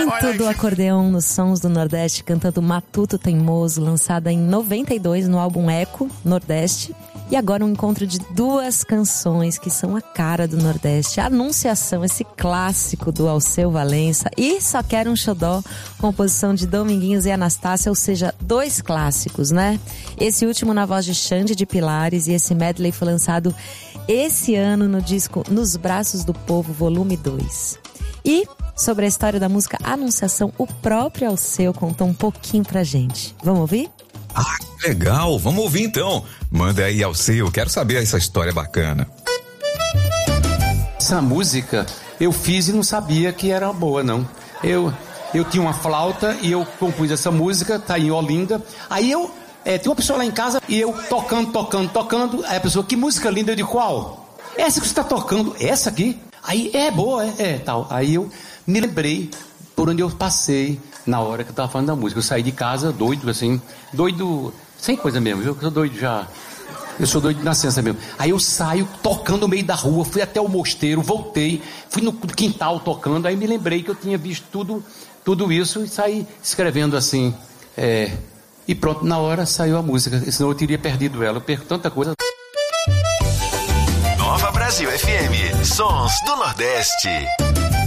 canto do acordeão nos sons do Nordeste, cantando Matuto Teimoso, lançada em 92 no álbum Eco, Nordeste. E agora um encontro de duas canções que são a cara do Nordeste. A Anunciação, esse clássico do Alceu Valença, e Só Quero um Xodó, composição de Dominguinhos e Anastácia, ou seja, dois clássicos, né? Esse último na voz de Xande de Pilares, e esse medley foi lançado esse ano no disco Nos Braços do Povo, volume 2. E sobre a história da música Anunciação, o próprio Alceu contou um pouquinho pra gente. Vamos ouvir? Ah, que legal! Vamos ouvir então. Manda aí, Alceu, quero saber essa história bacana. Essa música eu fiz e não sabia que era boa, não. Eu tinha uma flauta e eu compus essa música, tá em Olinda. Aí tinha uma pessoa lá em casa e eu tocando. Aí a pessoa, que música linda, eu digo, qual? Essa que você tá tocando, essa aqui? Aí, boa, tal. Aí eu me lembrei por onde eu passei na hora que eu tava falando da música. Eu saí de casa doido, assim, sem coisa mesmo, viu? Eu sou doido já. Eu sou doido de nascença mesmo. Aí eu saio tocando no meio da rua, fui até o mosteiro, voltei, fui no quintal tocando, aí me lembrei que eu tinha visto tudo isso e saí escrevendo assim, e pronto, na hora saiu a música, senão eu teria perdido ela. Eu perco tanta coisa. Nova Brasil FM, Sons do Nordeste.